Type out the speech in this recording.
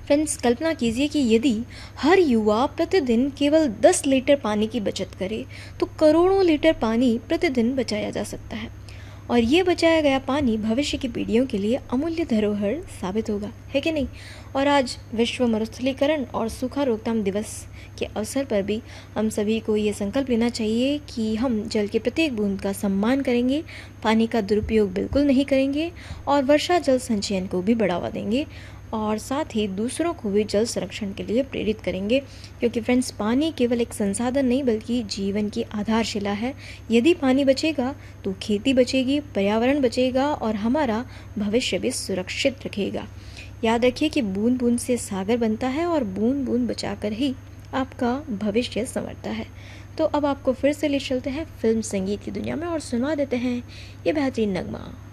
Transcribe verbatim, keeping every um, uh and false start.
Friends, कल्पना कीजिए कि यदि हर युवा प्रतिदिन केवल दस लीटर पानी की बचत करे तो करोड़ों लीटर पानी प्रतिदिन बचाया जा सकता है। और ये बचाया गया पानी भविष्य की पीढ़ियों के लिए अमूल्य धरोहर साबित होगा, है कि नहीं। और आज विश्व मरुस्थलीकरण और सूखा रोकथाम दिवस के अवसर पर भी हम सभी को ये संकल्प लेना चाहिए कि हम जल के प्रत्येक बूंद का सम्मान करेंगे, पानी का दुरुपयोग बिल्कुल नहीं करेंगे और वर्षा जल संचयन को भी बढ़ावा देंगे और साथ ही दूसरों को भी जल संरक्षण के लिए प्रेरित करेंगे। क्योंकि फ्रेंड्स, पानी केवल एक संसाधन नहीं बल्कि जीवन की आधारशिला है। यदि पानी बचेगा तो खेती बचेगी, पर्यावरण बचेगा और हमारा भविष्य भी सुरक्षित रहेगा। याद रखिए कि बूंद बूंद से सागर बनता है और बूंद बूंद बचाकर ही आपका भविष्य संवरता है। तो अब आपको फिर से ले चलते हैं फिल्म संगीत की दुनिया में और सुना देते हैं ये बेहतरीन नगमा।